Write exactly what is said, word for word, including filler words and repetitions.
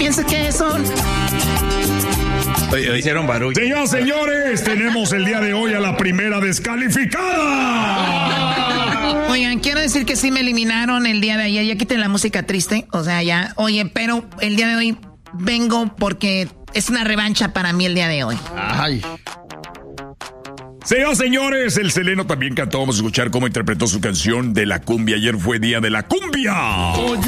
piensas que son? Oye, hicieron barullo. Señoras, señores, tenemos el día de hoy a la primera descalificada. Oigan, quiero decir que sí me eliminaron el día de ayer. Ya quité la música triste. O sea, ya. Oye, pero el día de hoy vengo porque es una revancha para mí el día de hoy. Ay. Señoras, señores, el Seleno también cantó. Vamos a escuchar cómo interpretó su canción de la cumbia. Ayer fue día de la cumbia. Oye,